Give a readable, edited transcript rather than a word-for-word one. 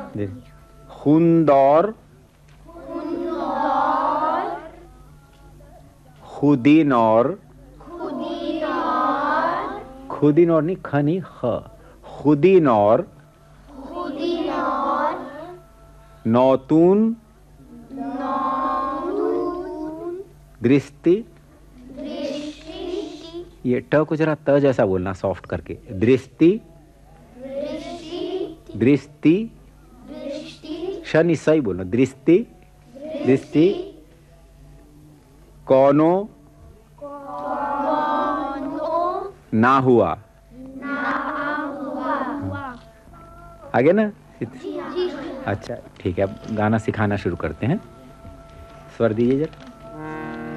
खुंदौर, खुदीनौर, खुदीनौर नहीं, ख नहीं, ख, खुदीनौर, नौतून, दृष्टि, ये ट को जरा त जैसा बोलना, सॉफ्ट करके, दृष्टि, दृष्टि, शनि सही बोलना, दृष्टि, दृष्टि, कौनो, ना हुआ, आगे ना। अच्छा ठीक है, अब गाना सिखाना शुरू करते हैं। स्वर दीजिए जरा।